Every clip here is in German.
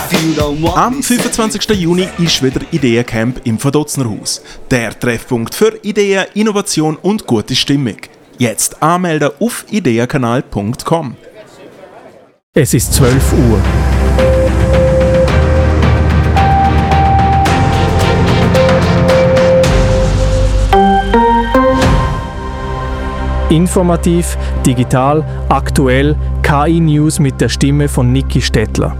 Am 25. Juni ist wieder Ideencamp im Verdotznerhaus. Der Treffpunkt für Ideen, Innovation und gute Stimmung. Jetzt anmelden auf ideenkanal.com. Es ist 12 Uhr. Informativ, digital, aktuell, KI-News mit der Stimme von Niki Stettler.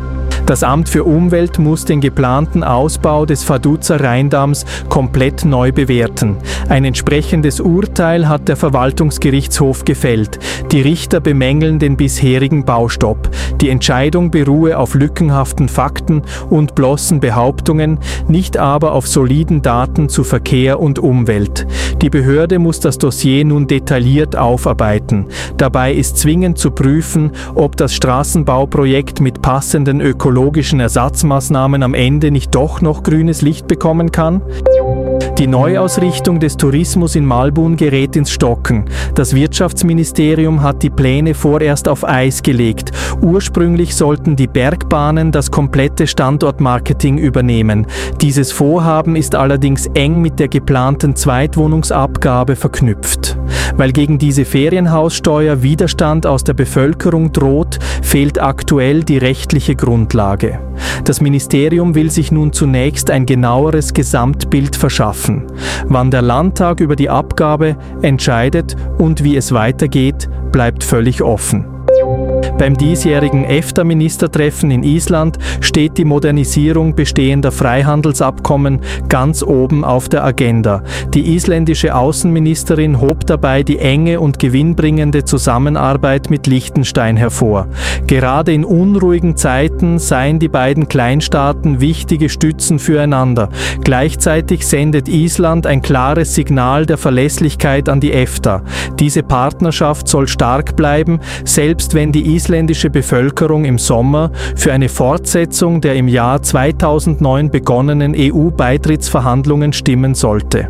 Das Amt für Umwelt muss den geplanten Ausbau des Vaduzer Rheindamms komplett neu bewerten. Ein entsprechendes Urteil hat der Verwaltungsgerichtshof gefällt. Die Richter bemängeln den bisherigen Baustopp. Die Entscheidung beruhe auf lückenhaften Fakten und bloßen Behauptungen, nicht aber auf soliden Daten zu Verkehr und Umwelt. Die Behörde muss das Dossier nun detailliert aufarbeiten. Dabei ist zwingend zu prüfen, ob das Straßenbauprojekt mit passenden ökologischen Ersatzmaßnahmen am Ende nicht doch noch grünes Licht bekommen kann? Die Neuausrichtung des Tourismus in Malbun gerät ins Stocken. Das Wirtschaftsministerium hat die Pläne vorerst auf Eis gelegt. Ursprünglich sollten die Bergbahnen das komplette Standortmarketing übernehmen. Dieses Vorhaben ist allerdings eng mit der geplanten Zweitwohnungsabgabe verknüpft. Weil gegen diese Ferienhaussteuer Widerstand aus der Bevölkerung droht, fehlt aktuell die rechtliche Grundlage. Das Ministerium will sich nun zunächst ein genaueres Gesamtbild verschaffen. Wann der Landtag über die Abgabe entscheidet und wie es weitergeht, bleibt völlig offen. Beim diesjährigen EFTA-Ministertreffen in Island steht die Modernisierung bestehender Freihandelsabkommen ganz oben auf der Agenda. Die isländische Außenministerin hob dabei die enge und gewinnbringende Zusammenarbeit mit Liechtenstein hervor. Gerade in unruhigen Zeiten seien die beiden Kleinstaaten wichtige Stützen füreinander. Gleichzeitig sendet Island ein klares Signal der Verlässlichkeit an die EFTA. Diese Partnerschaft soll stark bleiben, selbst wenn die isländische Bevölkerung im Sommer für eine Fortsetzung der im Jahr 2009 begonnenen EU-Beitrittsverhandlungen stimmen sollte.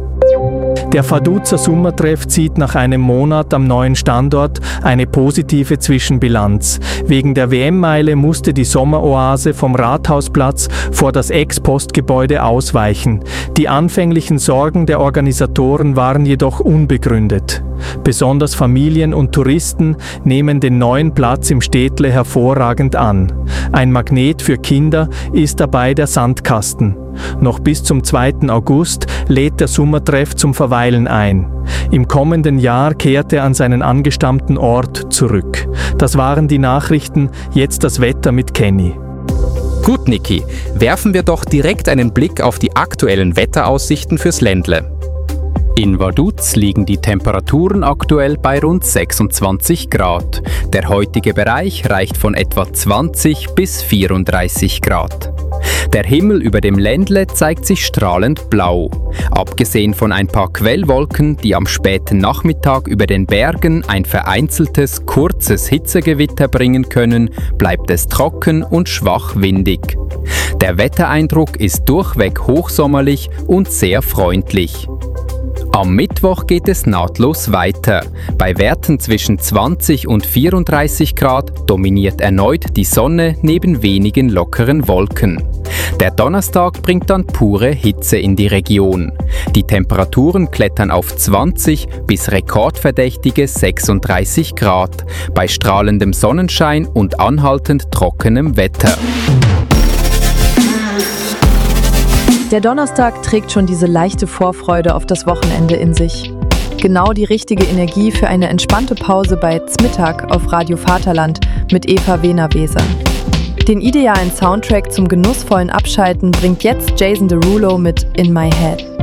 Der Vaduzer Sommertreff zieht nach einem Monat am neuen Standort eine positive Zwischenbilanz. Wegen der WM-Meile musste die Sommeroase vom Rathausplatz vor das Ex-Postgebäude ausweichen. Die anfänglichen Sorgen der Organisatoren waren jedoch unbegründet. Besonders Familien und Touristen nehmen den neuen Platz im Städtle hervorragend an. Ein Magnet für Kinder ist dabei der Sandkasten. Noch bis zum 2. August lädt der Sommertreff zum Verweilen ein. Im kommenden Jahr kehrt er an seinen angestammten Ort zurück. Das waren die Nachrichten, jetzt das Wetter mit Kenny. Gut, Niki, werfen wir doch direkt einen Blick auf die aktuellen Wetteraussichten fürs Ländle. In Vaduz liegen die Temperaturen aktuell bei rund 26 Grad. Der heutige Bereich reicht von etwa 20 bis 34 Grad. Der Himmel über dem Ländle zeigt sich strahlend blau. Abgesehen von ein paar Quellwolken, die am späten Nachmittag über den Bergen ein vereinzeltes, kurzes Hitzegewitter bringen können, bleibt es trocken und schwach windig. Der Wettereindruck ist durchweg hochsommerlich und sehr freundlich. Am Mittwoch geht es nahtlos weiter. Bei Werten zwischen 20 und 34 Grad dominiert erneut die Sonne neben wenigen lockeren Wolken. Der Donnerstag bringt dann pure Hitze in die Region. Die Temperaturen klettern auf 20 bis rekordverdächtige 36 Grad, bei strahlendem Sonnenschein und anhaltend trockenem Wetter. Der Donnerstag trägt schon diese leichte Vorfreude auf das Wochenende in sich. Genau die richtige Energie für eine entspannte Pause bei Zmittag auf Radio Vaterland mit Eva Wehner-Weser. Den idealen Soundtrack zum genussvollen Abschalten bringt jetzt Jason Derulo mit In My Head.